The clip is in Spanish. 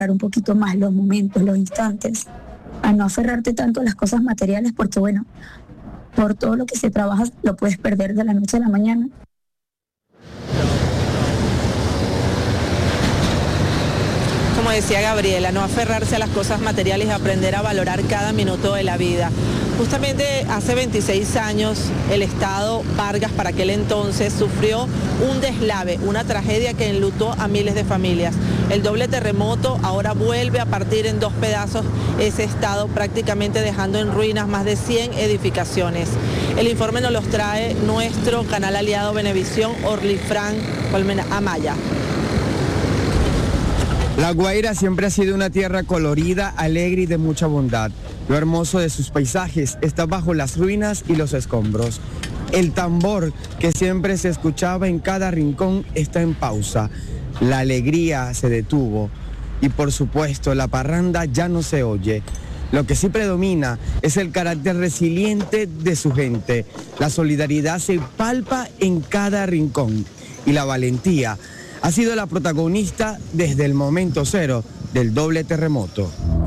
un poquito más los momentos, los instantes, a no aferrarte tanto a las cosas materiales, porque bueno, por todo lo que se trabaja lo puedes perder de la noche a la mañana. Como decía Gabriela, no aferrarse a las cosas materiales y aprender a valorar cada minuto de la vida. Justamente hace 26 años el Estado Vargas, para aquel entonces, sufrió un deslave, una tragedia que enlutó a miles de familias. El doble terremoto ahora vuelve a partir en dos pedazos ese estado, prácticamente dejando en ruinas más de 100 edificaciones. El informe nos los trae nuestro canal aliado Venevisión, Orlifran Amaya. La Guaira siempre ha sido una tierra colorida, alegre y de mucha bondad. Lo hermoso de sus paisajes está bajo las ruinas y los escombros. El tambor que siempre se escuchaba en cada rincón está en pausa. La alegría se detuvo y por supuesto la parranda ya no se oye. Lo que sí predomina es el carácter resiliente de su gente. La solidaridad se palpa en cada rincón y la valentía ha sido la protagonista desde el momento cero del doble terremoto.